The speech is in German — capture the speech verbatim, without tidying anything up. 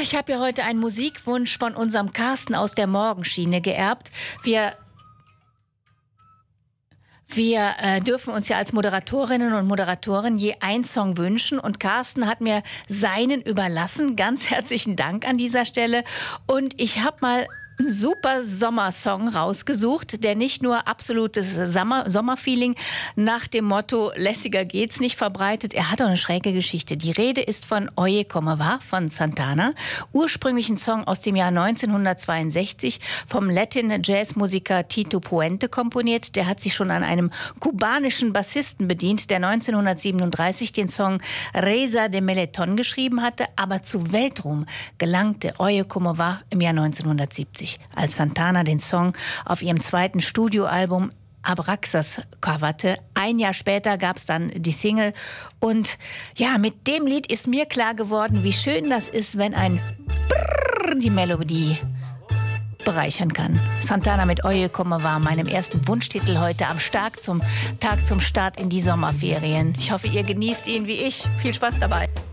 ich habe ja heute einen Musikwunsch von unserem Carsten aus der Morgenschiene geerbt. Wir Wir äh, dürfen uns ja als Moderatorinnen und Moderatoren je einen Song wünschen und Carsten hat mir seinen überlassen. Ganz herzlichen Dank an dieser Stelle. Und ich habe mal einen super Sommersong rausgesucht, der nicht nur absolutes Sommer Sommerfeeling nach dem Motto lässiger geht's nicht verbreitet. Er hat auch eine schräge Geschichte. Die Rede ist von Oye Como Va von Santana. Ursprünglich ein Song aus dem Jahr neunzehnhundertzweiundsechzig vom Latin-Jazz-Musiker Tito Puente komponiert. Der hat sich schon an einem kubanischen Bassisten bedient, der neunzehnhundertsiebenunddreißig den Song Reza de Meleton geschrieben hatte. Aber zu Weltruhm gelangte Oye Como Va im Jahr neunzehnhundertsiebzig, als Santana den Song auf ihrem zweiten Studioalbum Abraxas coverte. Ein Jahr später gab es dann die Single. Und ja, mit dem Lied ist mir klar geworden, wie schön das ist, wenn ein Brrr die Melodie bereichern kann. Santana mit Oye Como Va, meinem ersten Wunschtitel heute am Tag zum, Tag zum Start in die Sommerferien. Ich hoffe, ihr genießt ihn wie ich. Viel Spaß dabei.